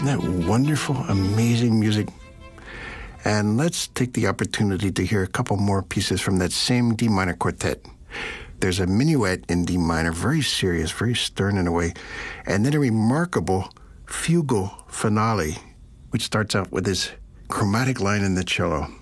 Isn't that wonderful, amazing music? And let's take the opportunity to hear a couple more pieces from that same D minor quartet. There's a minuet in D minor, very serious, very stern in a way, and then a remarkable fugal finale, which starts out with this chromatic line in the cello.